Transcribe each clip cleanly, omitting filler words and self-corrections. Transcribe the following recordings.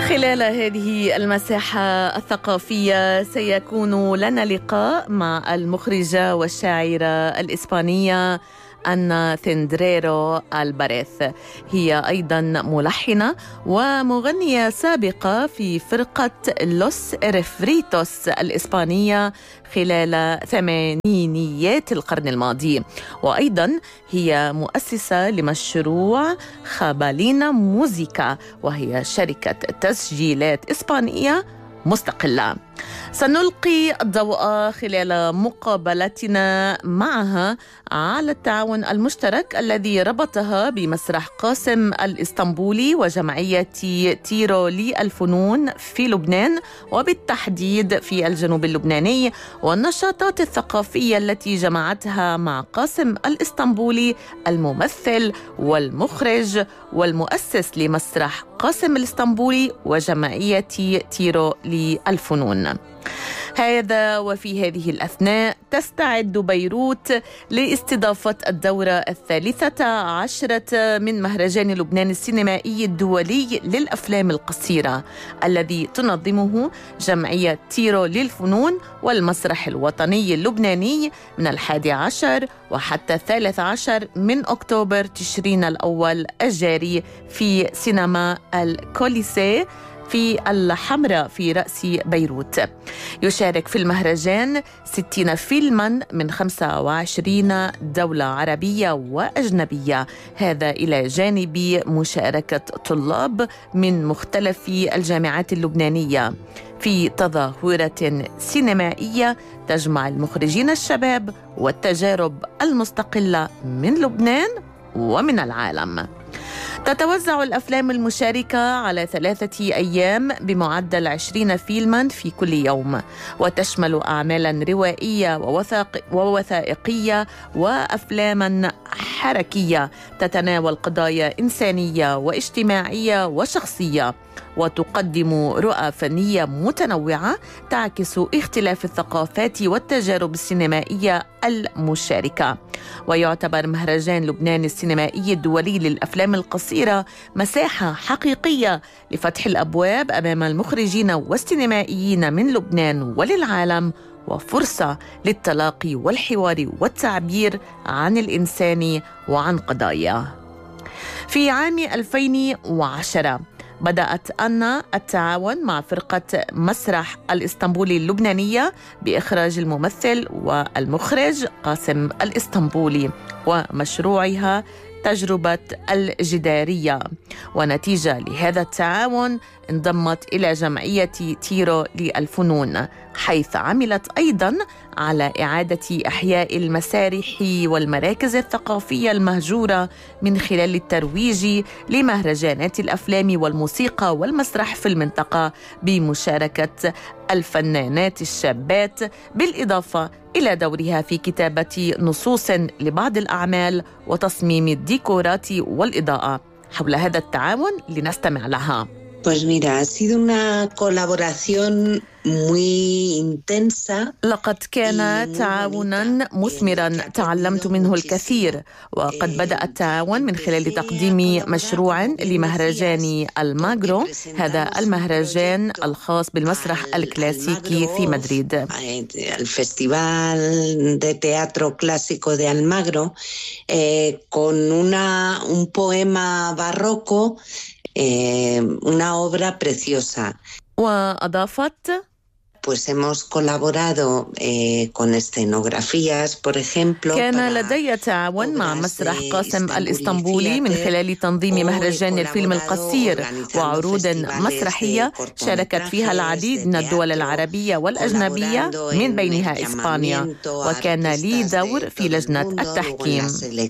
خلال هذه المساحة الثقافية سيكون لنا لقاء مع المخرجة والشاعرة الإسبانية أنا ثندريرو ألباريث. هي أيضا ملحنة ومغنية سابقة في فرقة لوس إريفريتوس الإسبانية خلال ثمانينيات القرن الماضي، وأيضا هي مؤسسة لمشروع خابالينا موزيكا، وهي شركة تسجيلات إسبانية مستقلة. سنلقي الضوء خلال مقابلتنا معها على التعاون المشترك الذي ربطها بمسرح قاسم الإسطنبولي وجمعية تيرو للفنون في لبنان، وبالتحديد في الجنوب اللبناني، والنشاطات الثقافية التي جمعتها مع قاسم الإسطنبولي الممثل والمخرج والمؤسس لمسرح قاسم الإسطنبولي وجمعية تيرو للفنون. هذا وفي هذه الأثناء تستعد بيروت لاستضافة الدورة 13 من مهرجان لبنان السينمائي الدولي للأفلام القصيرة الذي تنظمه جمعية تيرو للفنون والمسرح الوطني اللبناني من 11 وحتى 13 من أكتوبر تشرين الأول الجاري في سينما الكوليسيه في الحمراء في رأس بيروت. يشارك في المهرجان 60 فيلما من 25 دولة عربية وأجنبية، هذا إلى جانب مشاركة طلاب من مختلف الجامعات اللبنانية في تظاهرة سينمائية تجمع المخرجين الشباب والتجارب المستقلة من لبنان ومن العالم. تتوزع الأفلام المشاركة على 3 أيام بمعدل 20 فيلما في كل يوم، وتشمل أعمالا روائية ووثائقية وأفلاما حركية تتناول قضايا إنسانية واجتماعية وشخصية، وتقدم رؤى فنية متنوعة تعكس اختلاف الثقافات والتجارب السينمائية المشاركة. ويعتبر مهرجان لبنان السينمائي الدولي للأفلام القصيرة مساحة حقيقية لفتح الأبواب أمام المخرجين والسينمائيين من لبنان وللعالم، وفرصة للتلاقي والحوار والتعبير عن الإنسان وعن قضاياه. في عام 2010 بدأت أنا التعاون مع فرقة مسرح الإسطنبولي اللبنانية بإخراج الممثل والمخرج قاسم الإسطنبولي ومشروعها تجربة الجدارية، ونتيجة لهذا التعاون انضمت إلى جمعية تيرو للفنون، حيث عملت أيضاً على إعادة إحياء المسارح والمراكز الثقافية المهجورة من خلال الترويج لمهرجانات الأفلام والموسيقى والمسرح في المنطقة بمشاركة الفنانات الشابات، بالإضافة إلى دورها في كتابة نصوص لبعض الأعمال وتصميم الديكورات والإضاءة. حول هذا التعاون لنستمع لها. Pues mira, ha sido una colaboración muy intensa. لقد كان تعاونا مثمرا تعلمت منه الكثير، وقد بدأ التعاون من خلال تقديم مشروع لمهرجان الماغرو، هذا المهرجان الخاص بالمسرح الكلاسيكي في مدريد. الفestival de teatro clásico de Almagro con un poema barroco, una obra preciosa. وأضافت: Pues hemos colaborado con escenografías, por ejemplo. كان لدي تعاون مع مسرح قاسم الإسطنبولي من خلال تنظيم مهرجان الفيلم القصير وعروض مسرحية شاركت فيها العديد من الدول العربية والأجنبية من بينها إسبانيا، وكان لي دور في لجنة التحكيم.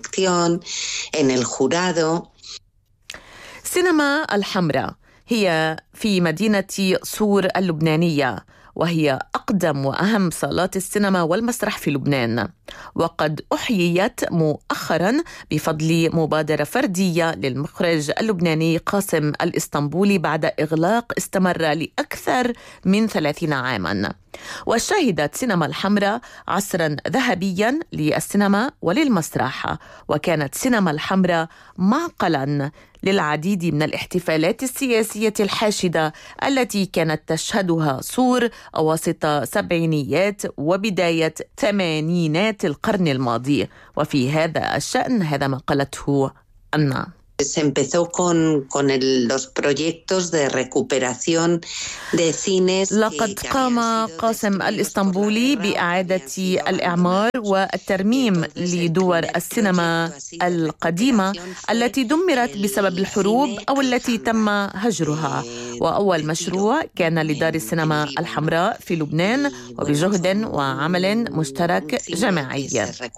سينما الحمراء هي في مدينة صور اللبنانية، وهي أقدم وأهم صالات السينما والمسرح في لبنان، وقد أحييت مؤخرا بفضل مبادرة فردية للمخرج اللبناني قاسم الإسطنبولي بعد إغلاق استمر لأكثر من 30 عاما. وشهدت سينما الحمراء عصرا ذهبيا للسينما وللمسرح، وكانت سينما الحمراء معقلا للعديد من الاحتفالات السياسية الحاشدة التي كانت تشهدها صور أواسط سبعينيات وبداية ثمانينات القرن الماضي. وفي هذا الشأن هذا ما قالته أنا. Se empezó con los proyectos de recuperación de cines. لقد قام قاسم الإسطنبولي بإعادة الإعمار والترميم لدور السينما القديمة التي دمرت بسبب الحروب أو التي تم هجرها. وأول مشروع كان لدار السينما الحمراء في لبنان وبجهد وعمل مشترك جماعي.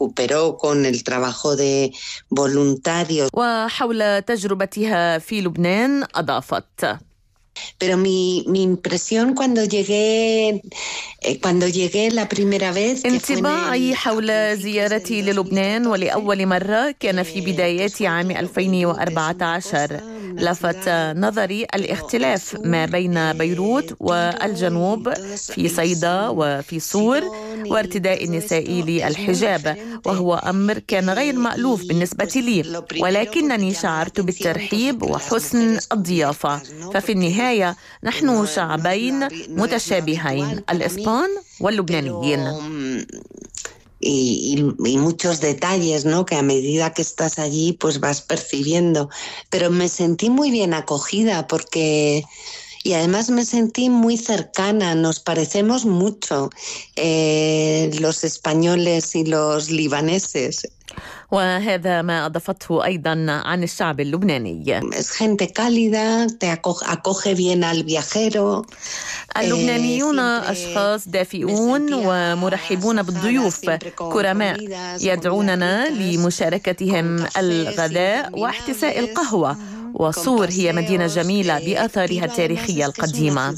وحول تجربتها في لبنان أضافت: Pero mi impresión cuando llegué la primera vez. انطباعي حول زيارتي للبنان ولأول مرة كان في بدايات عام 2014. لفت نظري الاختلاف ما بين بيروت والجنوب في صيدا وفي صور وارتداء النساء للحجاب، وهو أمر كان غير مألوف بالنسبة لي، ولكنني شعرت بالترحيب وحسن الضيافة. ففي النهاية نحن شعبين متشابهين، الإسبان واللبنانيين. Y muchos detalles, ¿no? Que a medida que estás allí pues vas percibiendo, pero me sentí muy bien acogida y además me sentí muy cercana, nos parecemos mucho los españoles y los libaneses. وهذا ما أضافته أيضا عن الشعب اللبناني. Es gente cálida, te acoge bien al viajero. اللبنانيون أشخاص دافئون ومرحبون بالضيوف، كرماء، يدعوننا لمشاركتهم الغداء واحتساء القهوة. وصور هي مدينة جميلة بآثارها التاريخية القديمة.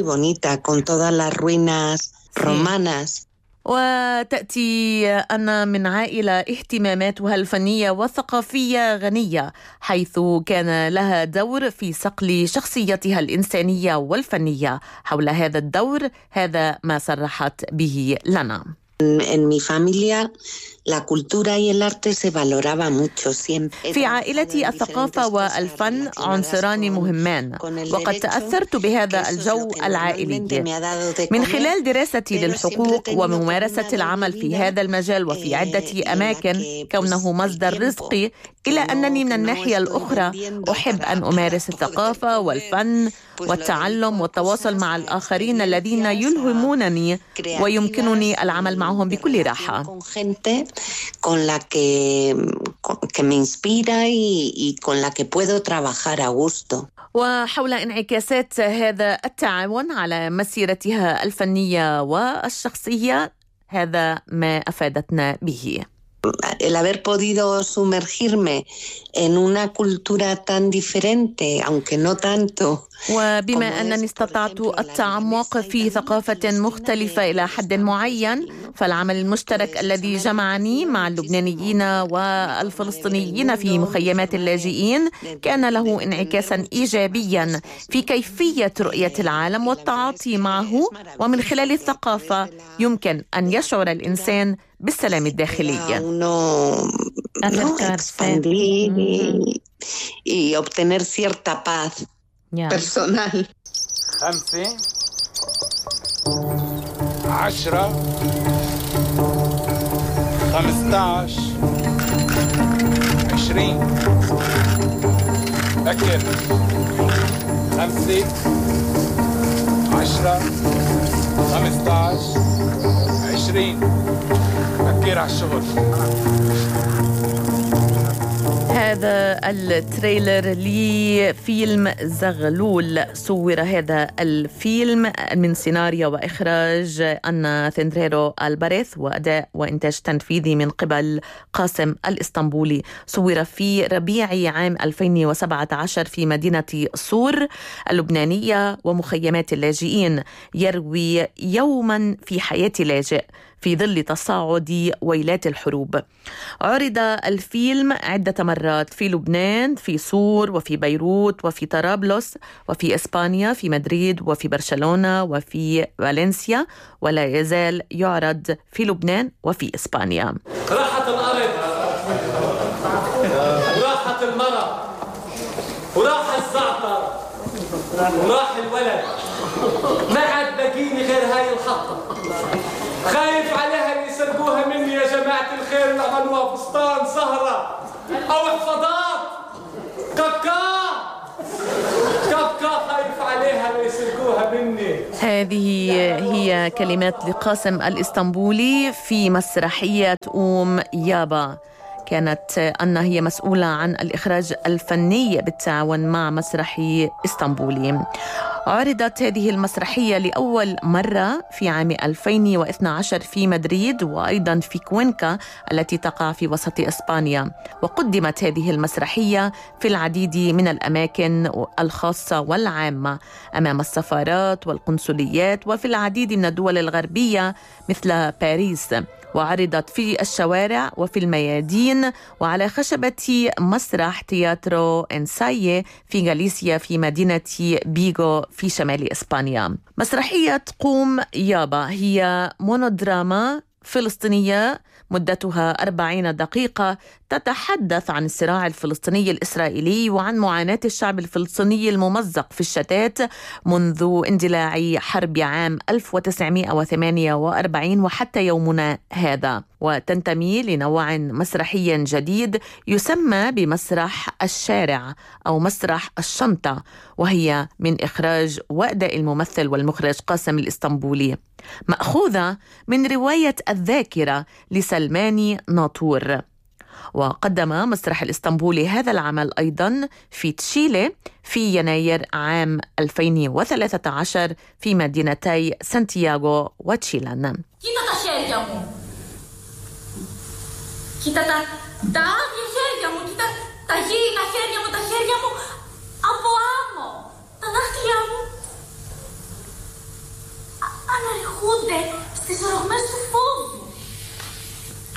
وتأتي أنا من عائلة اهتماماتها الفنية والثقافية غنية، حيث كان لها دور في صقل شخصيتها الإنسانية والفنية. حول هذا الدور هذا ما صرحت به لنا. En mi familia la cultura y el arte se valoraba mucho siempre. في عائلتي الثقافة والفن عنصران مهمان، وقد تأثرت بهذا الجو العائلي من خلال دراستي للحقوق وممارسة العمل في هذا المجال وفي عدة أماكن، كونه مصدر رزقي، إلى أنني من الناحية الأخرى أحب أن أمارس الثقافة والفن والتعلم والتواصل مع الآخرين الذين يلهمونني ويمكنني العمل معهم بكل راحة. Con la que me inspira y con la que puedo trabajar a gusto. وحول انعكاسات هذا التعاون على مسيرتها الفنية والشخصية هذا ما أفادتنا به. El haber podido sumergirme en una cultura tan diferente, aunque no tanto. وبما أنني استطعت التعمق في ثقافة مختلفة إلى حد معين، فالعمل المشترك الذي جمعني مع اللبنانيين والفلسطينيين في مخيمات اللاجئين كان له انعكاسا إيجابيا في كيفية رؤية العالم والتعاطي معه، ومن خلال الثقافة يمكن أن يشعر الإنسان بالسلام الداخلي. Y obtener cierta paz personal. 5 10 15 20 فكر 5 10 15 20 فكر على الشغل. هذا التريلر لفيلم زغلول. صور هذا الفيلم من سيناريو وإخراج أنا ثندريرو الباريث وأداء وإنتاج تنفيذي من قبل قاسم الإسطنبولي. صور في ربيع عام 2017 في مدينة صور اللبنانية ومخيمات اللاجئين، يروي يوما في حياة لاجئ في ظل تصاعد ويلات الحروب. عرض الفيلم عدة مرات في لبنان، في صور وفي بيروت وفي طرابلس وفي إسبانيا، في مدريد وفي برشلونة وفي فالنسيا، ولا يزال يعرض في لبنان وفي إسبانيا. راحت الأرض وراحت المرأة راح الولد، ما عاد باقيني غير هاي الحطة. خايف عليها اللي يسرقوها مني يا جماعة الخير اللي عملوها فستان سهرة أو حفاضات. كاكا خايف عليها اللي يسرقوها مني. هذه هي كلمات لقاسم الإسطنبولي في مسرحية يابا. كانت أنا هي مسؤولة عن الإخراج الفني بالتعاون مع مسرحي إسطنبولي. عرضت هذه المسرحية لأول مرة في عام 2012 في مدريد وأيضا في كوينكا التي تقع في وسط إسبانيا. وقدمت هذه المسرحية في العديد من الأماكن الخاصة والعامة أمام السفارات والقنصليات وفي العديد من الدول الغربية مثل باريس، وعرضت في الشوارع وفي الميادين وعلى خشبة مسرح تياترو إنساي في غاليسيا في مدينة بيغو في شمال إسبانيا. مسرحية قوم يابا هي مونودراما فلسطينية مدتها 40 دقيقة، تتحدث عن الصراع الفلسطيني الإسرائيلي وعن معاناة الشعب الفلسطيني الممزق في الشتات منذ اندلاع حرب عام 1948 وحتى يومنا هذا، وتنتمي لنوع مسرحي جديد يسمى بمسرح الشارع أو مسرح الشنطة، وهي من إخراج وأداء الممثل والمخرج قاسم الإسطنبولي، مأخوذة من رواية الذاكرة لسلمان ناطور. وقدم مسرح الإسطنبولي هذا العمل أيضا في تشيلي في يناير عام 2013 في مدينتي سانتياغو وتشيلان. Αναρριχούνται στις ρογμές του